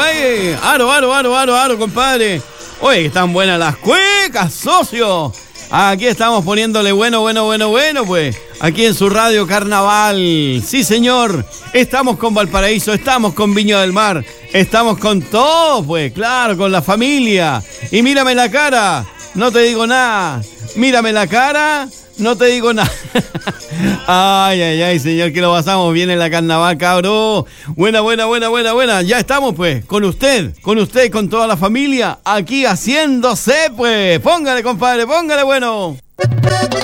ay. Aro, compadre. Oye, están buenas las cuecas, socio. Aquí estamos poniéndole bueno, pues. Aquí en su radio Carnaval. Sí, señor. Estamos con Valparaíso, estamos con Viña del Mar. Estamos con todo, pues, claro, con la familia. Y mírame la cara, no te digo nada. Mírame la cara, no te digo nada. Ay, señor, que lo pasamos bien en la Carnaval, cabrón. Buena. Ya estamos, pues, con usted, con toda la familia, aquí haciéndose, pues. Póngale, compadre, póngale bueno.